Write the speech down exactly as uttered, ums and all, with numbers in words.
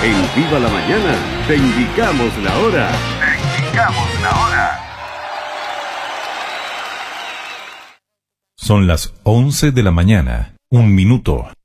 En Viva la Mañana te indicamos la hora. Te indicamos la hora. Son las once de la mañana, un minuto.